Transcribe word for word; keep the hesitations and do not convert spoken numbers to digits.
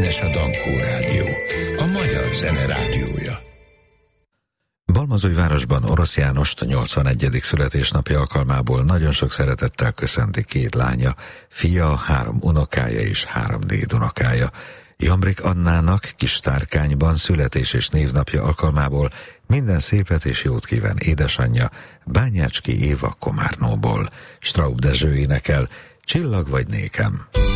Színes a Dankó Rádió, a magyar zene rádiója. Balmazújvárosban Orosz Jánost nyolcvanegyedik születésnapja alkalmából nagyon sok szeretettel köszönti két lánya, fia, három unokája és három dédunokája. Jambrik Annának Kistárkányban születés és névnapja alkalmából minden szépet és jót kíván édesanyja, Bányácski Éva Komárnóból. Straub Dezső énekel, Csillag vagy nékem.